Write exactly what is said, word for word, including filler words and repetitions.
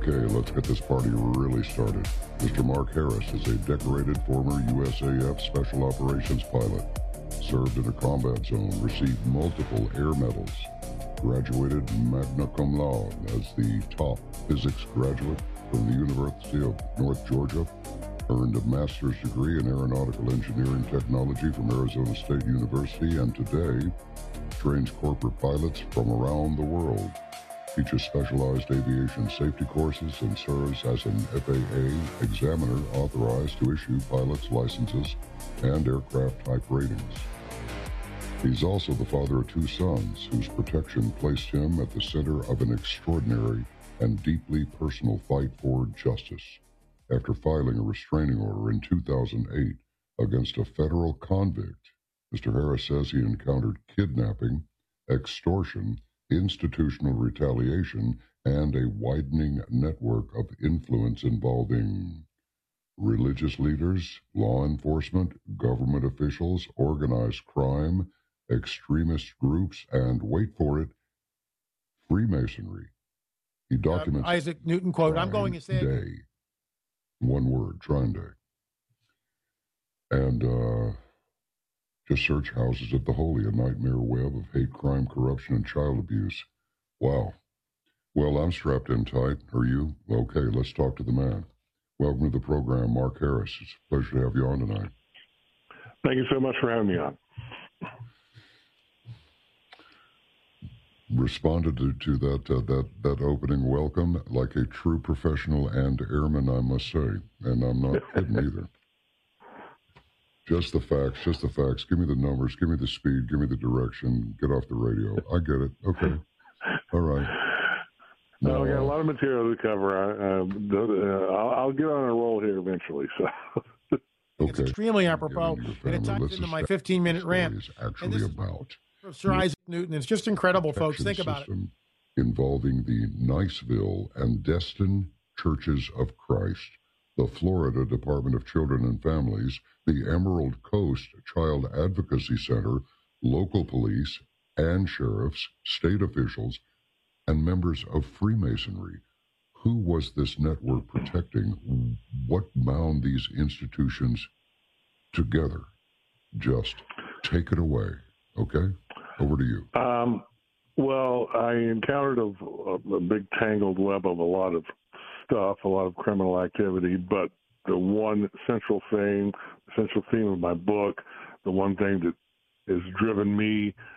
Okay, let's get this party really started. Mister Mark Harris is a decorated former U S A F Special Operations pilot. Served in a combat zone, received multiple air medals, graduated magna cum laude as the top physics graduate from the University of North Georgia, earned a master's degree in aeronautical engineering technology from Arizona State University, and today trains corporate pilots from around the world, teaches specialized aviation safety courses, and serves as an F A A examiner authorized to issue pilots' licenses and aircraft type ratings. He's also the father of two sons, whose protection placed him at the center of an extraordinary and deeply personal fight for justice. After filing a restraining order in two thousand eight against a federal convict, Mister Harris says he encountered kidnapping, extortion, institutional retaliation, and a widening network of influence involving religious leaders, law enforcement, government officials, organized crime, extremist groups, and, wait for it, Freemasonry. He documents uh, Isaac Newton quote. I'm going to say day. One word, Trine Day. And uh, just search Houses of the Holy, a nightmare web of hate, crime, corruption, and child abuse. Wow. Well, I'm strapped in tight. Are you? Okay, let's talk to the man. Welcome to the program, Mark Harris. It's a pleasure to have you on tonight. Thank you so much for having me on. Responded to, to that uh, that that opening welcome like a true professional and airman, I must say, and I'm not kidding either. Just the facts, just the facts. Give me the numbers, give me the speed, give me the direction. Get off the radio. I get it. Okay, all right. Now, I got a lot of material to cover. I, uh, I'll, I'll get on a roll here eventually. So. Okay. It's extremely apropos, and it ties into my fifteen-minute rant. Is actually about Sir Isaac Newton. It's just incredible, folks. Think about it. Involving the Niceville and Destin Churches of Christ, the Florida Department of Children and Families, the Emerald Coast Child Advocacy Center, local police and sheriffs, state officials, and members of Freemasonry. Who was this network protecting? What bound these institutions together? Just take it away, okay? Over to you. Um, well, I encountered a, a big tangled web of a lot of stuff, a lot of criminal activity, but the one central thing, central theme of my book, the one thing that has driven me